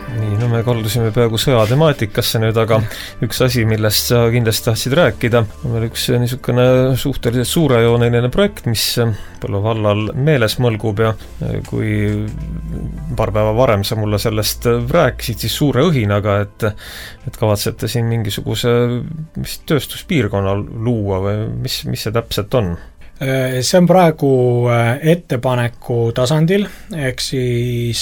Nii, no me kaldusime peaaegu sõjatemaatikasse nüüd, aga üks asi, millest sa kindlasti tahtsid rääkida, on veel üks niisugune suhteliselt suurejooneline projekt, mis Põlva vallal meeles mõlgub ja kui paar päeva varem sa mulle sellest rääkisid, siis suure õhinaga, et kavatsete siin mingisuguse tööstuspiirkonna luua või mis see täpselt on? See on praegu ettepaneku tasandil, ehk siis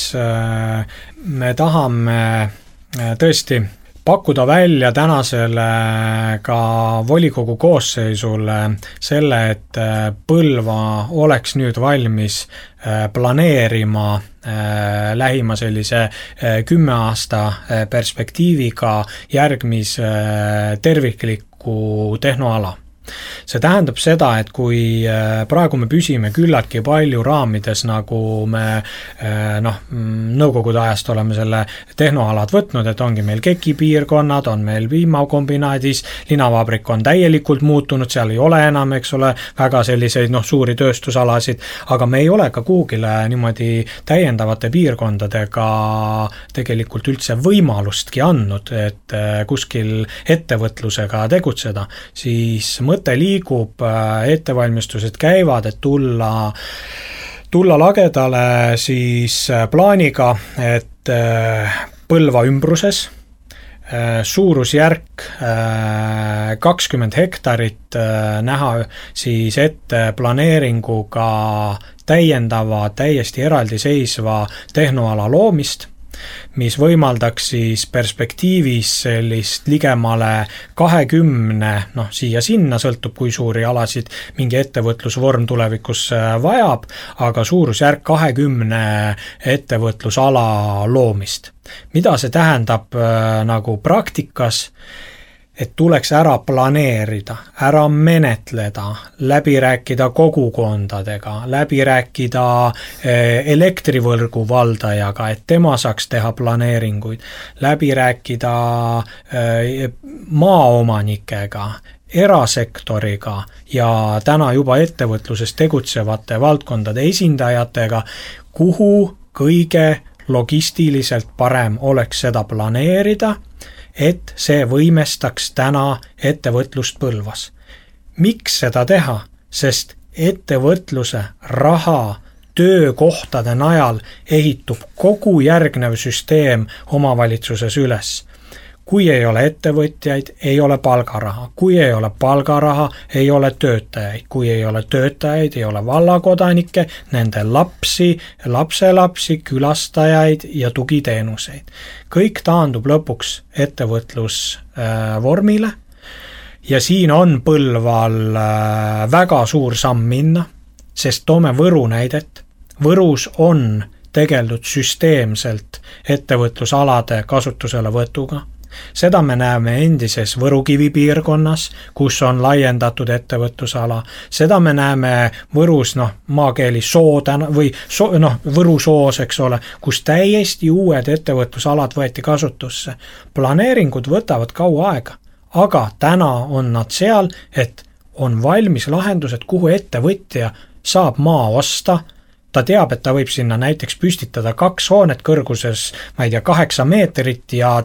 me tahame tõesti pakkuda välja tänasele ka volikogu koosseisule selle, et Põlva oleks nüüd valmis planeerima lähima sellise 10 aasta perspektiiviga järgmise tervikliku tehnoala. See tähendab seda, et kui praegu me püsime küllaltki palju raamides, nagu me nõukogude ajast oleme selle tehnoalad võtnud, et ongi meil kekipiirkonnad, on meil piimakombinaadis, linavabrik on täielikult muutunud, seal ei ole enam, eks ole, väga selliseid suuri tööstusalasid, aga me ei ole ka kuhugile niimoodi täiendavate piirkondadega tegelikult üldse võimalustki andnud, et kuskil ettevõtlusega tegutseda, siis mõte liigub, ettevalmistused käivad, et tulla lagedale siis plaaniga, et Põlva ümbruses suurusjärk 20 hektarit näha siis ette planeeringuga täiendava, täiesti eraldiseisva tehnoala loomist, mis võimaldaks siis perspektiivis sellist ligemale 20, siia-sinna, sõltub kui suuri alasid mingi ettevõtlusvorm tulevikus vajab, aga suurusjärk 20 ettevõtlusala loomist. Mida see tähendab nagu praktikas? Et tuleks ära planeerida, ära menetleda, läbi rääkida kogukondadega, läbi rääkida elektrivõrgu valdajaga, et tema saaks teha planeeringuid, läbi rääkida maaomanikega, erasektoriga ja täna juba ettevõtluses tegutsevate valdkondade esindajatega, kuhu kõige logistiliselt parem oleks seda planeerida, et see võimestaks täna ettevõtlust Põlvas. Miks seda teha? Sest ettevõtluse raha töökohtade najal ehitub kogu järgnev süsteem omavalitsuses üles. Kui ei ole ettevõtjaid, ei ole palgaraha. Kui ei ole palgaraha, ei ole töötajaid. Kui ei ole töötajaid, ei ole vallakodanikke, nende lapsi, lapselapsi, külastajaid ja tugiteenuseid. Kõik taandub lõpuks ettevõtlusvormile ja siin on Põlval väga suur samm minna, sest toome Võru näidet. Võrus on tegeldud süsteemselt ettevõtlusalade kasutusele võtuga. Seda me näeme endises Võrukivi piirkonnas, kus on laiendatud ettevõtlusala. Seda me näeme Võrus, maakeeli Võru soos, eks ole, kus täiesti uued ettevõtlusalad võeti kasutusse. Planeeringud võtavad kaua aega, aga täna on nad seal, et on valmis lahendused, kuhu ettevõtja saab maa osta. Ta teab, et ta võib sinna näiteks püstitada 2 hoonet kõrguses, 8 meetrit ja